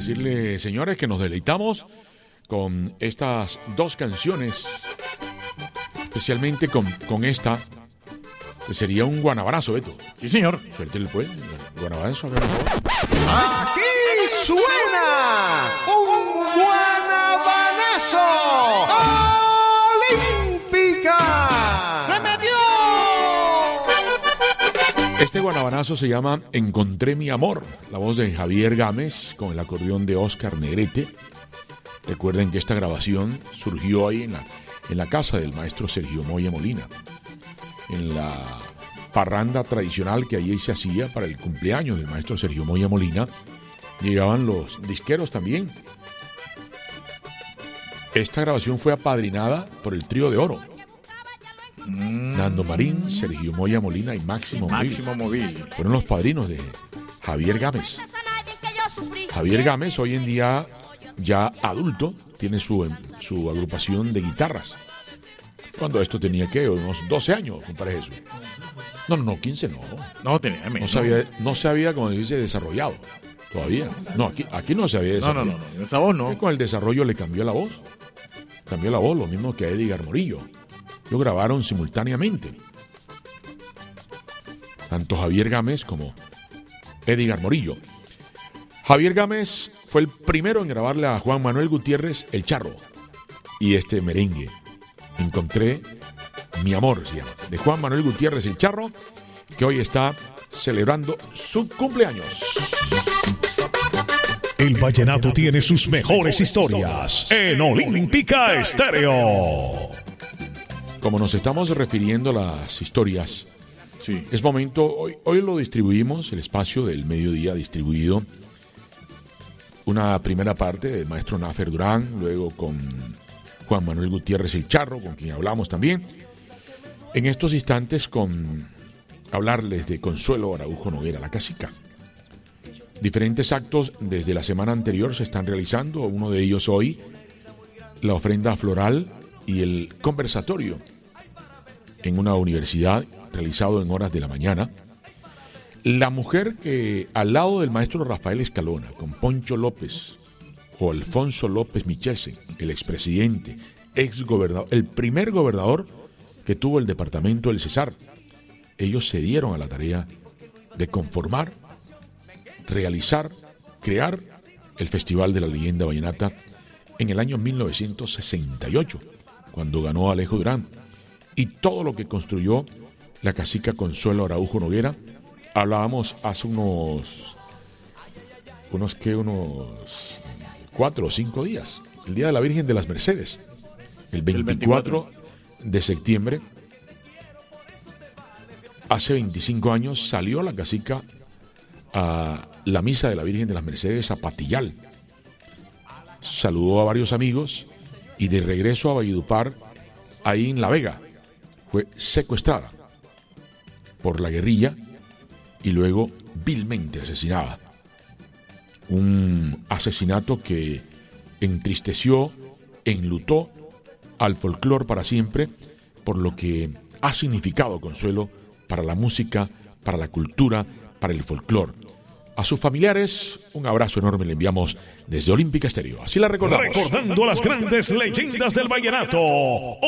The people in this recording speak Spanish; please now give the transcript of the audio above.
decirle, señores, que nos deleitamos con estas dos canciones, especialmente con esta, que sería un guanabanazo, Beto. Sí, señor. Suéltele pues, guanabanazo. Aquí suena un guanabanazo olímpica. ¡Se metió! Este guanabanazo se llama Encontré mi amor, la voz de Javier Gámez con el acordeón de Oscar Negrete. Recuerden que esta grabación surgió ahí en la casa del maestro Sergio Moya Molina, en la parranda tradicional que allí se hacía para el cumpleaños del maestro Sergio Moya Molina. Llegaban los disqueros también. Esta grabación fue apadrinada por el Trío de Oro. Nando Marín, Sergio Moya Molina y Máximo Móvil fueron los padrinos de Javier Gámez. Javier Gámez, hoy en día ya adulto, tiene su agrupación de guitarras. Cuando esto tenía, ¿qué? Unos 12 años, compadre Jesús. No, 15 no. No, tenía menos. No se había, como dice, desarrollado todavía. No, aquí no se había desarrollado. No, esa voz no. Con el desarrollo le cambió la voz. Cambió la voz, lo mismo que a Edgar Morillo. Lo grabaron simultáneamente. Tanto Javier Gámez como Edgar Morillo. Javier Gámez fue el primero en grabarle a Juan Manuel Gutiérrez El Charro. Y este merengue, Encontré mi amor, se llama, de Juan Manuel Gutiérrez El Charro, que hoy está celebrando su cumpleaños. El vallenato tiene sus mejores historias en Olímpica Estéreo. Como nos estamos refiriendo a las historias, Sí. es momento, hoy lo distribuimos, el espacio del mediodía distribuido. Una primera parte del maestro Nafer Durán, luego con Juan Manuel Gutiérrez El Charro, con quien hablamos también. En estos instantes con hablarles de Consuelo Araujo Noguera, la cacica. Diferentes actos desde la semana anterior se están realizando, uno de ellos hoy, la ofrenda floral y el conversatorio en una universidad realizado en horas de la mañana. La mujer que al lado del maestro Rafael Escalona, con Poncho López o Alfonso López Michese, el expresidente, exgobernador, el primer gobernador que tuvo el departamento del Cesar, ellos se dieron a la tarea de conformar, realizar, crear el Festival de la Leyenda Vallenata en el año 1968, cuando ganó Alejo Durán, y todo lo que construyó la cacica Consuelo Araujo Noguera. Hablábamos hace unos 4 o 5 días, el Día de la Virgen de las Mercedes, el 24 de septiembre. Hace 25 años salió la cacica a la misa de la Virgen de las Mercedes a Patillal. Saludó a varios amigos y de regreso a Valledupar, ahí en La Vega, fue secuestrada por la guerrilla y luego vilmente asesinada. Un asesinato que entristeció, enlutó al folclore para siempre, por lo que ha significado Consuelo para la música, para la cultura, para el folclore. A sus familiares, un abrazo enorme le enviamos desde Olímpica Estéreo. Así la recordamos. Recordando a las grandes leyendas del vallenato.